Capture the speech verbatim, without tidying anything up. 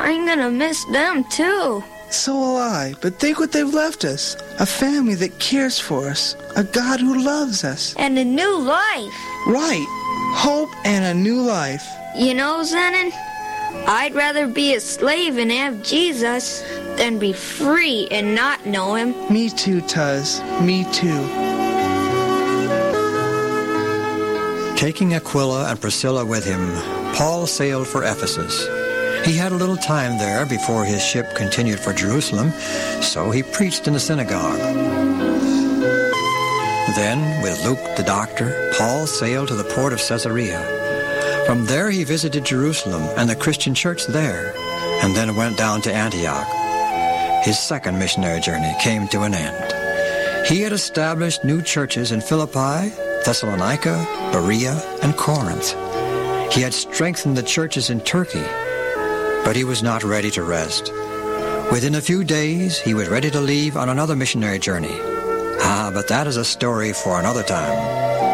I'm gonna miss them too. So will I, but think what they've left us. A family that cares for us. A God who loves us. And a new life. Right. Hope and a new life. You know, Zenon, I'd rather be a slave and have Jesus than be free and not know him. Me too, Tuz. Me too. Taking Aquila and Priscilla with him, Paul sailed for Ephesus. He had a little time there before his ship continued for Jerusalem, so he preached in the synagogue. Then, with Luke the doctor, Paul sailed to the port of Caesarea. From there he visited Jerusalem and the Christian church there, and then went down to Antioch. His second missionary journey came to an end. He had established new churches in Philippi, Thessalonica, Berea, and Corinth. He had strengthened the churches in Turkey, but he was not ready to rest. Within a few days, he was ready to leave on another missionary journey. Ah, but that is a story for another time.